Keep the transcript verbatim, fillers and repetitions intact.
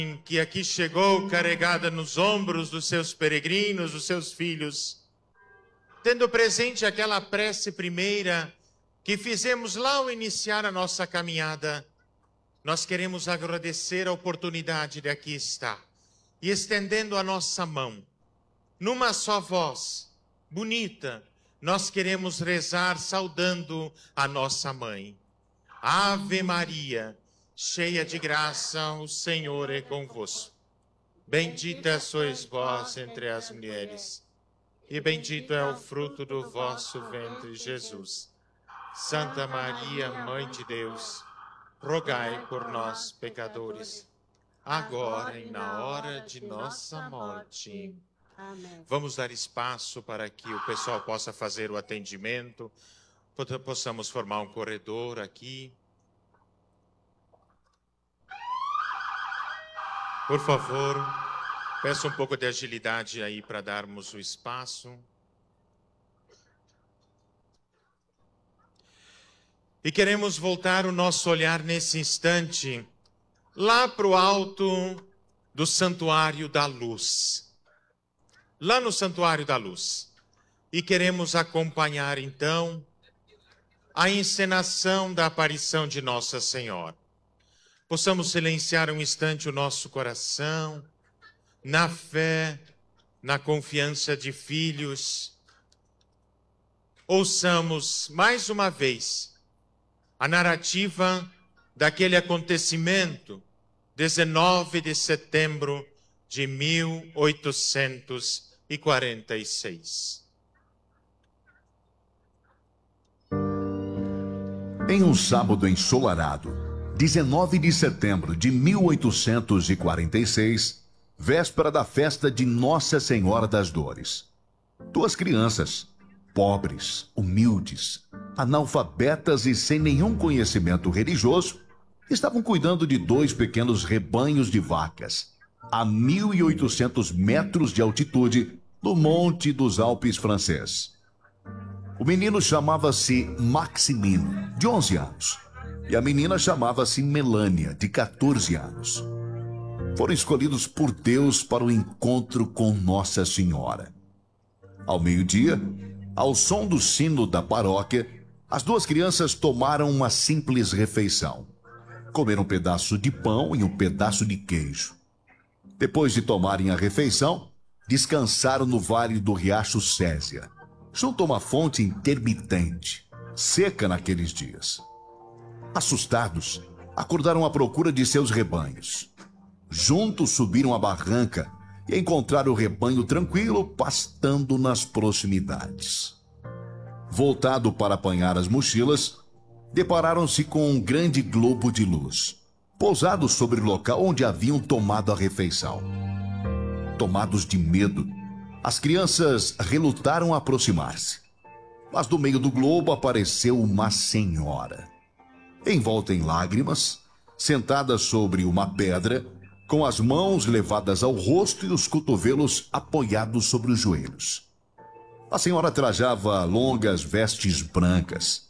que aqui chegou carregada nos ombros dos seus peregrinos, dos seus filhos, tendo presente aquela prece primeira que fizemos lá ao iniciar a nossa caminhada, nós queremos agradecer a oportunidade de aqui estar e estendendo a nossa mão, numa só voz, bonita, nós queremos rezar saudando a nossa mãe. Ave Maria, cheia de graça, o Senhor é convosco. Bendita sois vós entre as mulheres, e bendito é o fruto do vosso ventre, Jesus. Santa Maria, Mãe de Deus, rogai por nós, pecadores, agora e na hora de nossa morte. Amém. Vamos dar espaço para que o pessoal possa fazer o atendimento, possamos formar um corredor aqui. Por favor, peço um pouco de agilidade aí para darmos o espaço. E queremos voltar o nosso olhar nesse instante lá para o alto do Santuário da Luz. Lá no Santuário da Luz. E queremos acompanhar, então, a encenação da aparição de Nossa Senhora. Possamos silenciar um instante o nosso coração, na fé, na confiança de filhos. Ouçamos, mais uma vez, a narrativa daquele acontecimento, dezenove de setembro de mil oitocentos e quarenta e seis. Em um sábado ensolarado, dezenove de setembro de mil oitocentos e quarenta e seis, véspera da festa de Nossa Senhora das Dores, duas crianças, pobres, humildes, analfabetas e sem nenhum conhecimento religioso, estavam cuidando de dois pequenos rebanhos de vacas, a mil e oitocentos metros de altitude, no Monte dos Alpes francês. O menino chamava-se Maximino, de onze anos, e a menina chamava-se Melânia, de quatorze anos. Foram escolhidos por Deus para o encontro com Nossa Senhora. Ao meio-dia, ao som do sino da paróquia, as duas crianças tomaram uma simples refeição. Comeram um pedaço de pão e um pedaço de queijo. Depois de tomarem a refeição, descansaram no vale do riacho Césia, junto a uma fonte intermitente, seca naqueles dias. Assustados, acordaram à procura de seus rebanhos. Juntos subiram a barranca e encontraram o rebanho tranquilo, pastando nas proximidades. Voltado para apanhar as mochilas, depararam-se com um grande globo de luz, pousado sobre o local onde haviam tomado a refeição. Tomados de medo, as crianças relutaram a aproximar-se. Mas do meio do globo apareceu uma senhora, envolta em lágrimas, sentada sobre uma pedra, com as mãos levadas ao rosto e os cotovelos apoiados sobre os joelhos. A senhora trajava longas vestes brancas,